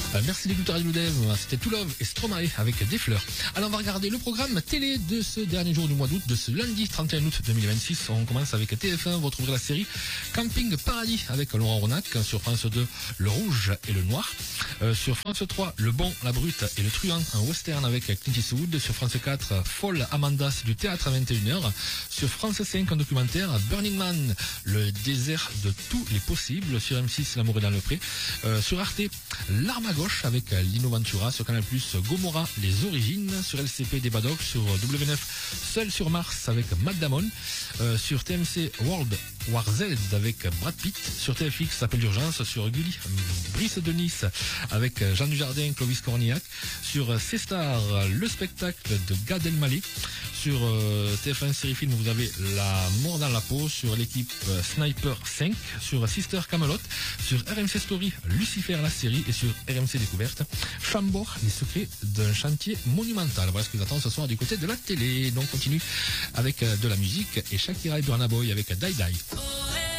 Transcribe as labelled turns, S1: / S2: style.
S1: Merci d'écouter Radio Dev, c'était Tout Love et Stromae avec des fleurs. Alors on va regarder le programme télé de ce dernier jour du mois d'août, de ce lundi 31 août 2026. On commence avec TF1, vous retrouverez la série Camping Paradis avec Laurent Ronac. Sur France 2, Le Rouge et le Noir. Sur France 3, Le Bon, la Brute et le Truand, un western avec Clint Eastwood. Sur France 4, Folle Amanda, c'est du théâtre à 21h. Sur France 5, un documentaire, Burning Man, le désert de tous les possibles. Sur M6, L'amour est dans le pré. Sur Arte, L'arme à gauche avec Lino Ventura. Sur Canal+, Gomorrah, les origines. Sur LCP, des Badocs. Sur W9, Seul sur Mars avec Matt Damon. Sur TMC, World War Z avec Brad Pitt. Sur TFX, Appel d'urgence. Sur Gulli, Brice de Nice avec Jean Dujardin, Clovis Cornillac. Sur C-Star, le spectacle de Gad Elmaleh. Sur TF1 Série Film, vous avez La mort dans la peau. Sur l'équipe Sniper 5. Sur Sister Camelot. Sur RMC Story, Lucifer la série. Et sur RMC Découverte, Chambord, les secrets d'un chantier monumental. Voilà ce que vous attend ce soir du côté de la télé. Donc on continue avec de la musique et Shakira et Burna Boy avec Die Die.